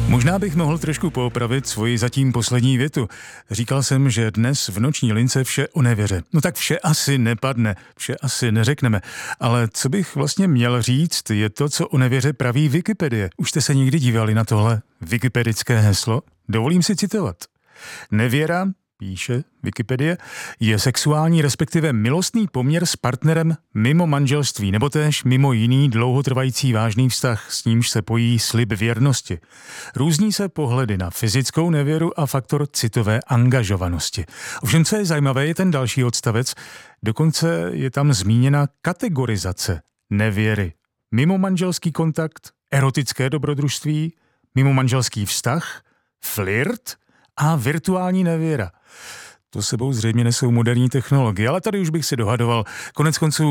Možná bych mohl trošku poopravit svoji zatím poslední větu. Říkal jsem, že dnes v noční lince vše o nevěře. No tak vše asi nepadne, vše asi neřekneme. Ale co bych vlastně měl říct, je to, co o nevěře praví Wikipedie. Už jste se někdy dívali na tohle wikipedické heslo? Dovolím si citovat. Nevěra, píše Wikipedie, je sexuální, respektive milostný poměr s partnerem mimo manželství, nebo též mimo jiný dlouhotrvající vážný vztah, s nímž se pojí slib věrnosti. Různí se pohledy na fyzickou nevěru a faktor citové angažovanosti. Ovšem, co je zajímavé, je ten další odstavec, dokonce je tam zmíněna kategorizace nevěry. Mimo manželský kontakt, erotické dobrodružství, mimo manželský vztah, flirt a virtuální nevěra. To sebou zřejmě nesou moderní technologie, ale tady už bych si dohadoval. Koneckonců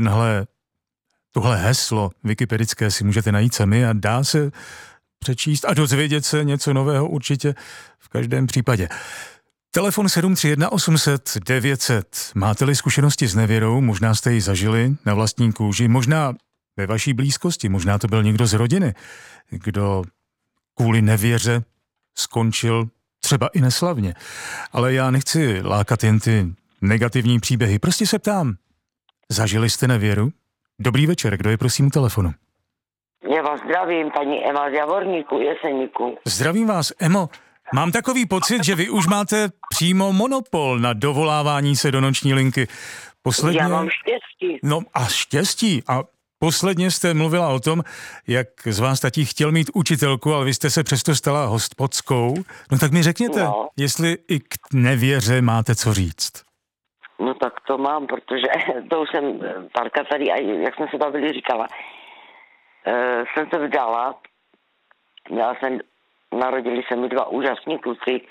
tohle heslo wikipedické si můžete najít sami a dá se přečíst a dozvědět se něco nového určitě v každém případě. Telefon 731 800 900. Máte-li zkušenosti s nevěrou, možná jste ji zažili na vlastní kůži, možná ve vaší blízkosti, možná to byl někdo z rodiny, kdo kvůli nevěře skončil třeba i neslavně. Ale já nechci lákat jen ty negativní příběhy. Prostě se ptám, zažili jste nevěru? Dobrý večer, kdo je prosím u telefonu? Já vás zdravím, paní Ema z Javorníku, Jeseníku. Zdravím vás, Emo. Mám takový pocit, že vy už máte přímo monopol na dovolávání se do noční linky. Posledně... Já mám štěstí. No a štěstí. A posledně jste mluvila o tom, jak z vás tatí chtěl mít učitelku, ale vy jste se přesto stala hospodskou. No tak mi řekněte, jestli i k nevěře máte co říct. No tak to mám, protože to už jsem párka tady, a jak jsme se bavili, říkala. Jsem se vdala, narodili se mi 2 úžasní kluci,